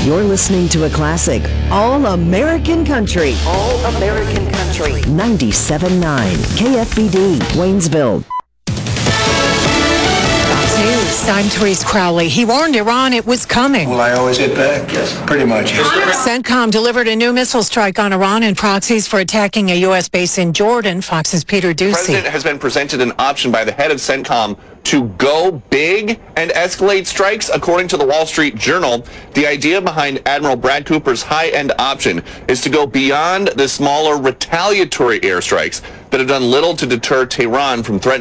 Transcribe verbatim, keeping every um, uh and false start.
You're listening to a classic, All American Country. All American Country. ninety-seven point nine K F B D, Waynesville. News. I'm Therese Crowley. He warned Iran it was coming. Will I always hit back? Yes, pretty much. CENTCOM delivered a new missile strike on Iran and proxies for attacking a U S base in Jordan. Fox's Peter The Ducey. president has been presented an option by the head of CENTCOM to go big and escalate strikes, according to the Wall Street Journal. The idea behind Admiral Brad Cooper's high-end option is to go beyond the smaller retaliatory airstrikes that have done little to deter Tehran from threatening